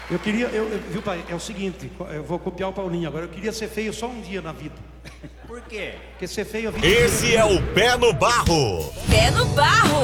Eu queria, viu, pai? É o seguinte, eu vou copiar o Paulinho agora. Eu queria ser feio só um dia na vida. Por quê? Porque ser feio a vida Esse é o Pé no Barro. Pé no Barro.